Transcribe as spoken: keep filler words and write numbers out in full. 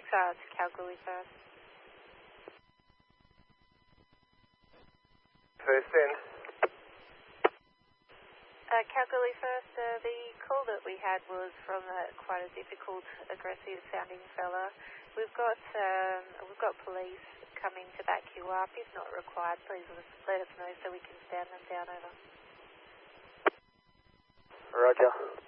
uh, to Kalgoorlie first. First end. Uh, Kalgoorlie first, uh, the call that we had was from a, quite a difficult, aggressive sounding fella. We've got, um, we've got police coming to back you up. If not required, please let us know so we can stand them down. Over. Roger.